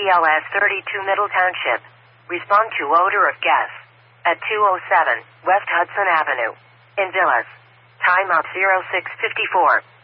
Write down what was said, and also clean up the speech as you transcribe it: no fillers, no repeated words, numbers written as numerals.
BLS 32 Middle Township. Respond to odor of gas. At 207 West Hudson Avenue. In Villas. Time up 0654.